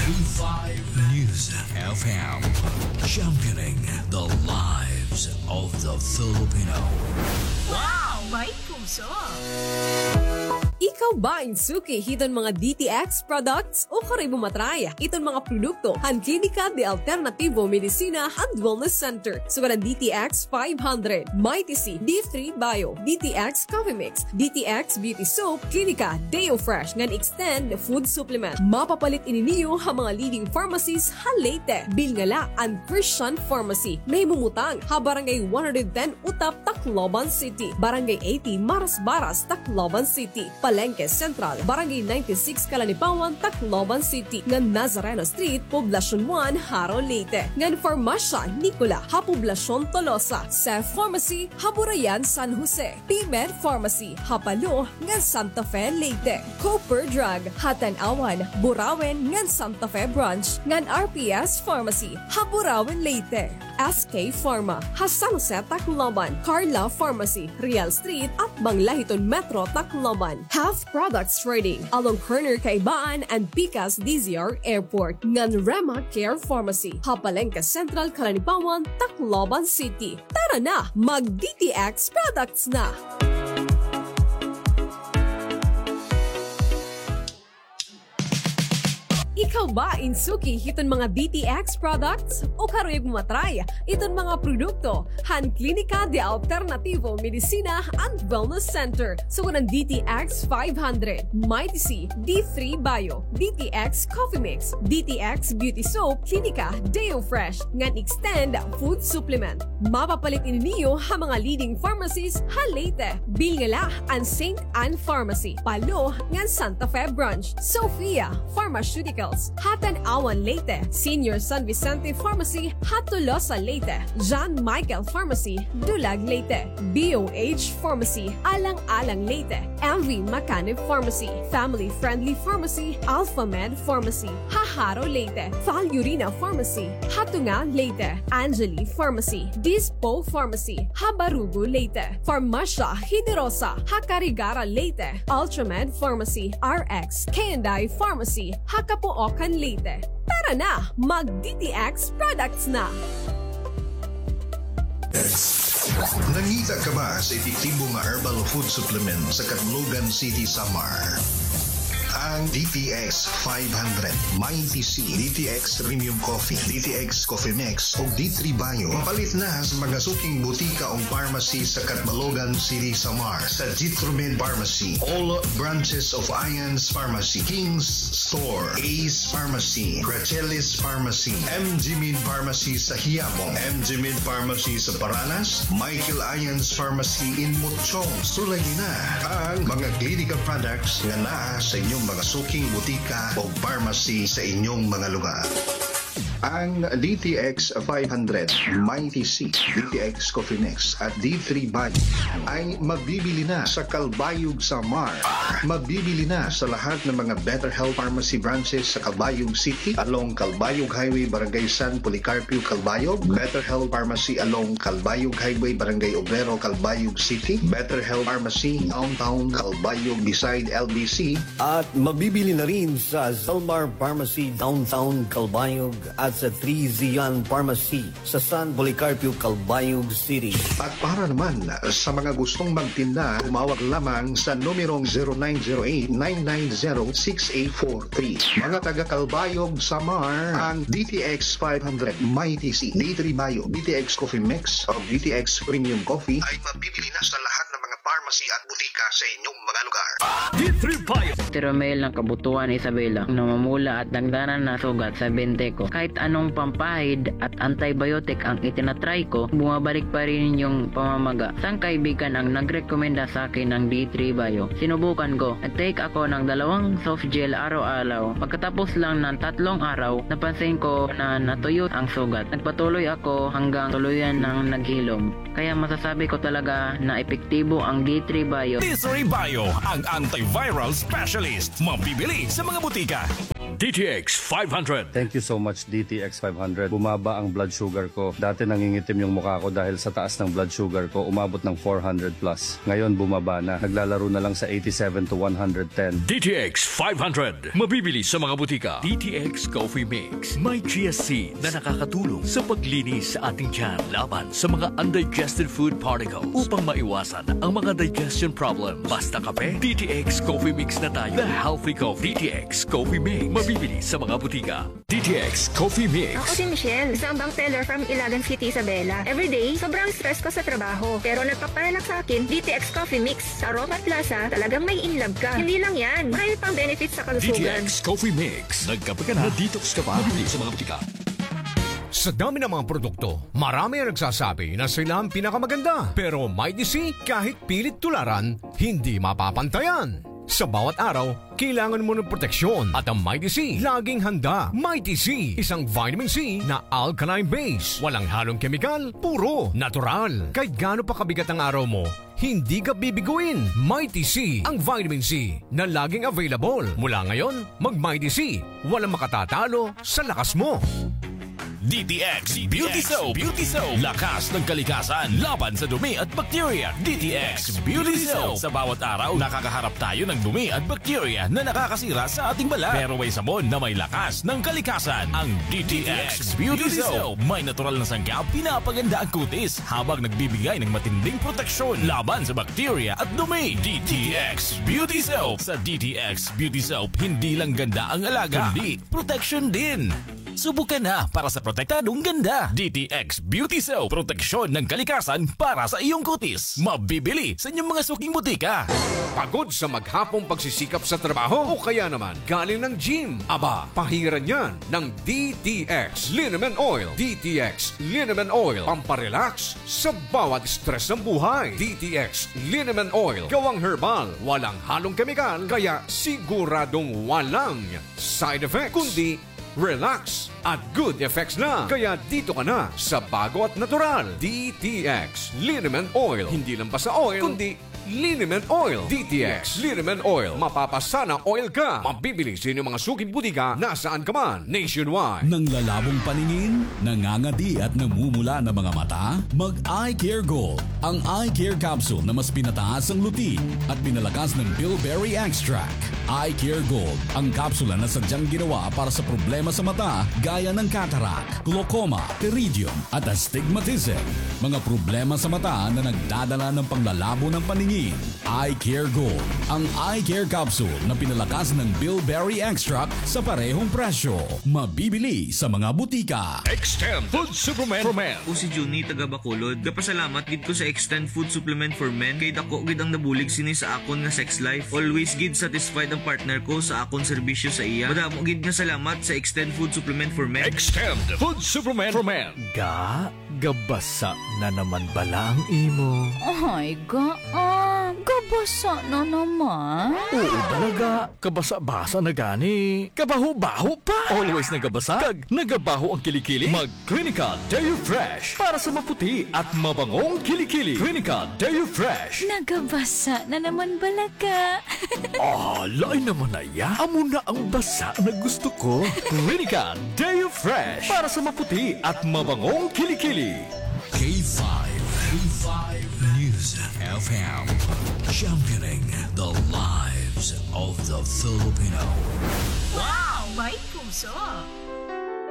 93.5 News FM. Championing the lives of the Filipino. Wow! May puso! Ikaw ba insuki hiton mga DTX products o kare bumatraya iton mga produkto han Klinika de Alternativo Medicina and Wellness Center so kada DTX 500, Mighty C, D3 Bio, DTX Coffee Mix, DTX Beauty Soap, Klinika Deo Fresh ngan extend food supplement. Mapapalit ininiyo ang mga leading pharmacies ha Leyte, Bilngala and Christian Pharmacy. Nahimumutang ha Barangay 110 Utap, Tacloban City, Barangay 80 Maras-Baras, Tacloban City, Palengke Central, Barangay 96 Kalanipawan, Tacloban City, ngan Nazareno Street, Poblacion 1, Haro, Leyte, ngan Farmasya Nicola, ha Poblacion Tolosa, Sef Pharmacy, ha Burayan, San Jose, P-Med Pharmacy, ha Palo, ngan Santa Fe, Leyte, Cooper Drug, ha Tanawan, Burawen, ngan Santa Fe Branch, ngan RPS Pharmacy, ha Burawen, Leyte, SK Pharma, ha San Jose, Tacloban, Carla Pharmacy, Real Street at Banglahiton Metro, Tacloban. Half Products Trading along Corner Kaibaan and Picas DZR Airport. Ngan Rema Care Pharmacy, Hapalengke Central, Kalanipawan, Tacloban City. Tara na, mag-DTX Products na! Ikaw ba insuki hiton mga DTX products o karoy matry iton mga produkto han Klinika de Alternativo Medicina and Wellness Center so kanang DTX 500, Mighty C, D3 Bio, DTX Coffee Mix, DTX Beauty Soap, Klinika Deo Fresh ngan extend food supplement. Mapapalit ininiyo ha mga leading pharmacies ha Leyte, Bilngala and St. Anne Pharmacy, Palo ngan Santa Fe Branch, Sofia Pharmaceuticals, Hatan Awan Leyte, Senior San Vicente Pharmacy, Hatulosa Leyte, John Michael Pharmacy, Dulag Leyte, BOH Pharmacy, Alang-Alang Leyte, MV Macanib Pharmacy, Family Friendly Pharmacy, Alpha Med Pharmacy, Haharo Leyte, Valurina Pharmacy, Hatunga Leyte, Angeli Pharmacy, Dispo Pharmacy, Habarugo Leyte, Farmasya Hiderosa, Hakarigara Leyte, Ultramed Pharmacy, RX K&I Pharmacy, Hakapuokan Leyte. Tara na, mag-DTX products na! Nangita ka ba sa epektibong herbal food supplement sa Catlogan City, Samar? Ang DTX 500, Mighty C, DTX Premium Coffee, DTX Coffee Mix o D3 Bio. Mapalit na sa mga suking butika o pharmacy sa Catlogan City, Samar, sa Jitromed Pharmacy, all branches of Ions Pharmacy, King's Store, Ace Pharmacy, Gracelis Pharmacy, MG Mid Pharmacy sa Hiabong, MG Mid Pharmacy sa Paranas, Michael Ions Pharmacy in Mutchong. Sulay na ang mga clinical products na naa sa inyong mga suking butika o pharmacy sa inyong mga lugar. Ang DTX 500, Mighty C, DTX Coffee Mix at D3 Bio ay mabibili na sa Calbayog, Samar. Mabibili na sa lahat ng mga Better Health Pharmacy branches sa Calbayog City along Calbayog Highway, Barangay San Policarpio, Calbayog. Better Health Pharmacy along Calbayog Highway, Barangay Obrero, Calbayog City. Better Health Pharmacy Downtown Calbayog beside LBC. At mabibili na rin sa Zalmar Pharmacy Downtown Calbayog at sa 3 Zian Pharmacy sa San Policarpio, Calbayog City. At para naman sa mga gustong magtinda, tumawag lamang sa numerong 0908-990-6843. Mga taga Calbayog, Samar, ang DTX 500, Mighty C, D3 Bio, DTX Coffee Mix o DTX Premium Coffee ay mabibili na sa lahat ng mga pharmacy at butika sa inyong mga lugar. D3 Bio. Tiromel ng Kabutuan Isabela, namamula at dagdanan na sugat sa bente ko. Kahit anong pampahid at antibiotic ang itinatry ko, bumabalik pa rin yung pamamaga. Sang kaibigan ang nagrekomenda sa akin ng D3 Bio. Sinubukan ko. Nag-take ako ng 2 soft gel araw-araw. Pagkatapos lang ng 3 araw, napansin ko na natuyo ang sugat. Nagpatuloy ako hanggang tuluyan ng naghilom. Kaya masasabi ko talaga na epektibo ang D3 Bio. D3 Bio, ang antiviral specialist. Mabibili sa mga butika. DTX 500. Thank you so much, DTX 500. Bumaba ang blood sugar ko. Dati nangingitim yung mukha ko dahil sa taas ng blood sugar ko, umabot ng 400 plus. Ngayon bumaba na. Naglalaro na lang sa 87 to 110. DTX 500. Mabibili sa mga butika. DTX Coffee Mix. May chia seed na nakakatulong sa paglinis sa ating tiyan laban sa mga undigested food particles upang maiwasan ang mga digestion problem. Basta kape, DTX Coffee Mix na tayo. The Healthy Coffee. DTX Coffee Mix. Mabibili sa mga butika. DTX Coffee Mix. Ako si Michelle, isang bank teller from Ilagan City, Isabela. Everyday, sobrang stress ko sa trabaho. Pero nagpaparelax sa akin, DTX Coffee Mix. Sa Roma Plaza, talagang may inlove ka. Hindi lang yan, marami pang benefits sa kalusugan. DTX Coffee Mix. Nagkape ka na, detox ka pa. Mabibili sa mga butika. Sa dami ng mga produkto, marami ang nagsasabi na sila ang pinakamaganda. Pero Mighty C, kahit pilit tularan, hindi mapapantayan. Sa bawat araw, kailangan mo ng proteksyon at ang Mighty C laging handa. Mighty C, isang vitamin C na alkaline base. Walang halong kemikal, puro natural. Kahit gaano pa kabigat ang araw mo, hindi ka bibiguin. Mighty C, ang vitamin C na laging available. Mula ngayon, mag-Mighty C. Walang makatatalo sa lakas mo. DTX Beauty Soap. Beauty Soap. Lakas ng kalikasan laban sa dumi at bakterya. DTX Beauty Soap. Sa bawat araw, nakakaharap tayo ng dumi at bakterya na nakakasira sa ating balat. Pero may sabon na may lakas ng kalikasan. Ang DTX Beauty Soap. May natural na sangkap, pinapaganda ang kutis habang nagbibigay ng matinding proteksyon laban sa bakterya at dumi. DTX Beauty Soap. Sa DTX Beauty Soap, hindi lang ganda ang alaga, kundi protection din. Subukan na para sa protektadong ganda. DTX Beauty Soap. Proteksyon ng kalikasan para sa iyong kutis. Mabibili sa inyong mga suking butika. Pagod sa maghapong pagsisikap sa trabaho o kaya naman galing ng gym? Aba, pahiran yan ng DTX Liniment Oil. DTX Liniment Oil. Pamparelax sa bawat stress ng buhay. DTX Liniment Oil. Gawang herbal. Walang halong kemikal. Kaya siguradong walang side effects. Kundi relax at good effects na. Kaya dito ka na sa bago at natural DTX Liniment Oil. Hindi lang basta oil, kundi Liniment Oil. DTX Liniment Oil. Mapapasana oil ka. Mabibili sa inyong mga suking butika nasaan ka man nationwide. Nang lalabong paningin, nangangadi at namumula na mga mata, mag-Eye Care Gold. Ang Eye Care Capsule na mas pinataas ang luti at pinalakas ng Bilberry Extract. Eye Care Gold, ang kapsula na sadyang ginawa para sa problema sa mata gaya ng cataract, glaucoma, pterygium at astigmatism. Mga problema sa mata na nagdadala ng panglalabo ng paningin. Eye Care Gold, ang Eye Care Capsule na pinalakas ng Bilberry Extract sa parehong presyo. Mabibili sa mga butika. Extend Food Supplement for Men. O si Juni taga Bacolod. Gapasalamat gid ko sa Extend Food Supplement for Men kay dako gid ang nabulig sini sa akon nga sex life. Always gid satisfied ang partner ko sa akon serbisyo sa iya. Madamo gid nga salamat sa Extend Food Supplement for Men. Extend Food Supplement for Men. Gabasa na naman bala ang imo. Ay, gabasa na naman. Oo talaga, kabasa-basa na gani. Kabaho-baho pa. Always nagabasa, kag nagabaho ang kilikili. Mag-Clinica Deo Fresh para sa maputi at mabangong kilikili. Clinica Deo Fresh. Nagabasa na naman balaga. Lain naman na ya. Amo na ang basa na gusto ko. Clinica Deo Fresh para sa maputi at mabangong kilikili. K5 News FM. Championing the lives of the Filipino. Wow! May puso!